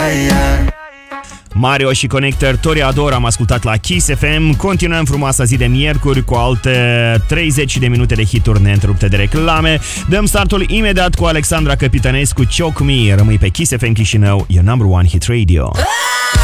Mario și Connector, Toreador am ascultat la Kiss FM. Continuăm frumoasa zi de miercuri cu alte 30 de minute de hituri neîntrerupte de reclame. Dăm startul imediat cu Alexandra Capitanescu, Choke Me. Rămâi pe Kiss FM Chișinău, your number one hit radio.